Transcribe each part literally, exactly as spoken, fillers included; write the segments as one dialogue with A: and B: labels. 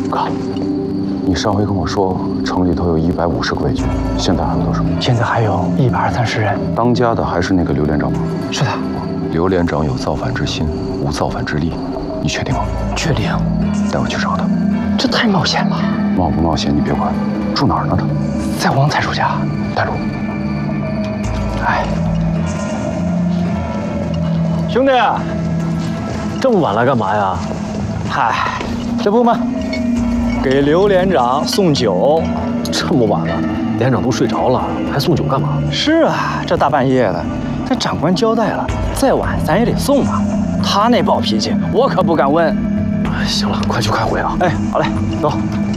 A: 哥，
B: 你上回跟我说城里头有一百五十个卫军，现在还有多少？
A: 现在还有一百二三十人。
B: 当家的还是那个刘连长吗？
A: 是的。
B: 刘连长有造反之心，无造反之力，你确定吗？
A: 确定。
B: 带我去找他。
A: 这太冒险了。
B: 冒不冒险你别管。住哪儿呢他？
A: 在王财主家。
B: 带路。
A: 哎，
C: 兄弟，这么晚了干嘛呀？
A: 嗨，这不嘛，给刘连长送酒。
C: 这么晚了，连长都睡着了，还送酒干嘛？
A: 是啊，这大半夜的，这长官交代了，再晚咱也得送啊。他那暴脾气，我可不敢问。
C: 行了，快去开会啊！
A: 哎，好嘞，走。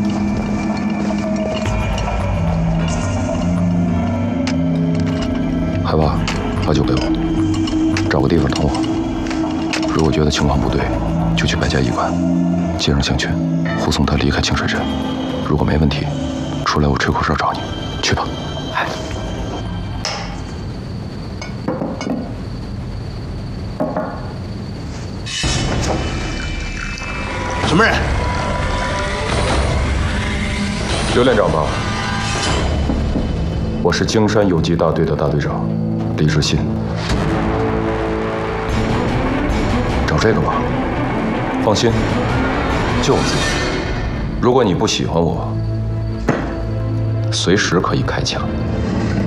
B: 海娃，把酒给我，找个地方等我。如果觉得情况不对，就去百家驿馆接上项圈，护送他离开清水镇。如果没问题，出来我吹口哨找你。去吧。
A: 哎。
D: 什么人？
B: 刘连长吧，我是京山游击大队的大队长李志新。找这个吧，放心，就我自己。如果你不喜欢我，随时可以开枪。